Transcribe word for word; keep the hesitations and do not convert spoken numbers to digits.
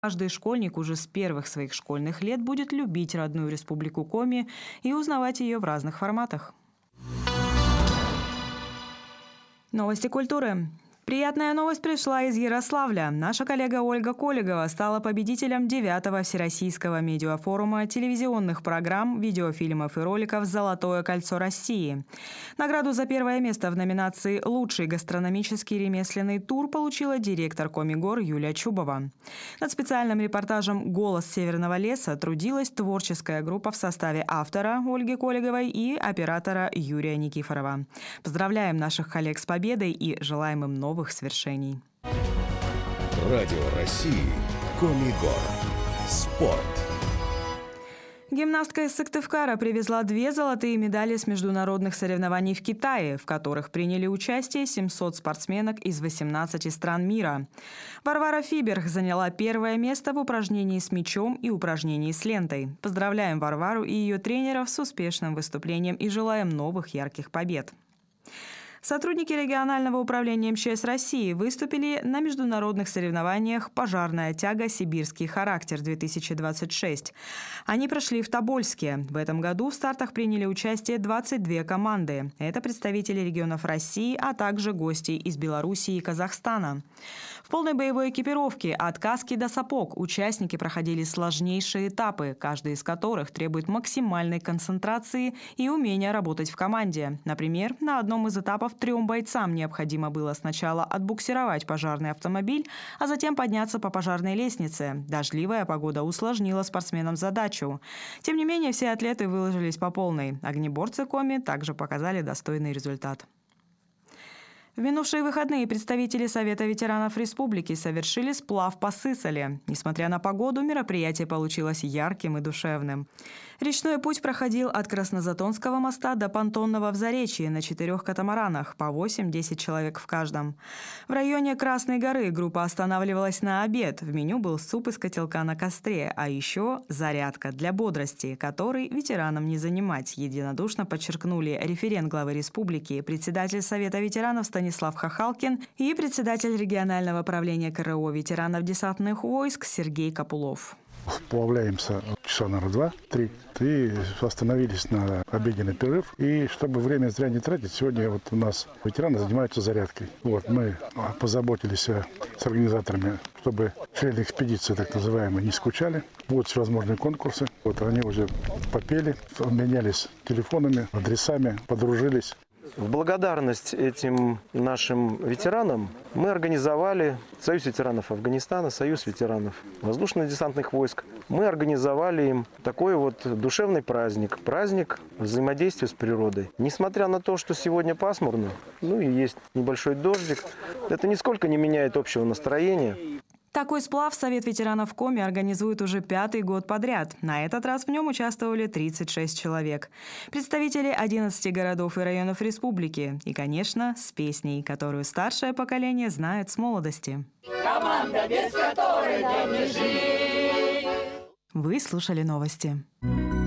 Каждый школьник уже с первых своих школьных лет будет любить родную республику Коми и узнавать ее в разных форматах. Новости культуры. Приятная новость пришла из Ярославля. Наша коллега Ольга Коллегова стала победителем девятого Всероссийского медиафорума телевизионных программ, видеофильмов и роликов «Золотое кольцо России». Награду за первое место в номинации «Лучший гастрономический ремесленный тур» получила директор Комигор Юлия Чубова. Над специальным репортажем «Голос Северного леса» трудилась творческая группа в составе автора Ольги Коллеговой и оператора Юрия Никифорова. Поздравляем наших коллег с победой и желаем им новых свершений. Радио России. Комигор. Спорт. Гимнастка из Сыктывкара привезла две золотые медали с международных соревнований в Китае, в которых приняли участие семьсот спортсменок из восемнадцати стран мира. Варвара Фиберг заняла первое место в упражнении с мячом и упражнении с лентой. Поздравляем Варвару и ее тренеров с успешным выступлением и желаем новых ярких побед. Сотрудники регионального управления эм че эс России выступили на международных соревнованиях «Пожарная тяга. Сибирский характер-две тысячи двадцать шесть». Они прошли в Тобольске. В этом году в стартах приняли участие двадцать две команды. Это представители регионов России, а также гости из Белоруссии и Казахстана. В полной боевой экипировке от каски до сапог участники проходили сложнейшие этапы, каждый из которых требует максимальной концентрации и умения работать в команде. Например, на одном из этапов трем бойцам необходимо было сначала отбуксировать пожарный автомобиль, а затем подняться по пожарной лестнице. Дождливая погода усложнила спортсменам задачу. Тем не менее, все атлеты выложились по полной. Огнеборцы Коми также показали достойный результат. В минувшие выходные представители Совета ветеранов республики совершили сплав по Сысоле. Несмотря на погоду, мероприятие получилось ярким и душевным. Речной путь проходил от Краснозатонского моста до Понтонного в Заречье на четырех катамаранах, по восемь-десять человек в каждом. В районе Красной горы группа останавливалась на обед. В меню был суп из котелка на костре, а еще зарядка для бодрости, которой ветеранам не занимать, единодушно подчеркнули референт главы республики, председатель Совета ветеранов Станислав Хахалкин и председатель регионального правления ка эр о ветеранов десантных войск Сергей Капулов. Сплавляемся часа, наверное, два-три. И остановились на обеденный перерыв. И чтобы время зря не тратить, сегодня вот у нас ветераны занимаются зарядкой. Вот мы позаботились с организаторами, чтобы члены экспедиции, так называемые, не скучали. Будут всевозможные конкурсы. Вот они уже попели, обменялись телефонами, адресами, подружились. В благодарность этим нашим ветеранам мы организовали Союз ветеранов Афганистана, Союз ветеранов воздушно-десантных войск. Мы организовали им такой вот душевный праздник, праздник взаимодействия с природой. Несмотря на то, что сегодня пасмурно, ну и есть небольшой дождик, это нисколько не меняет общего настроения. Такой сплав Совет ветеранов Коми организует уже пятый год подряд. На этот раз в нем участвовали тридцать шесть человек. Представители одиннадцати городов и районов республики. И, конечно, с песней, которую старшее поколение знает с молодости. Команда, без которой нам не жить. Вы слушали новости.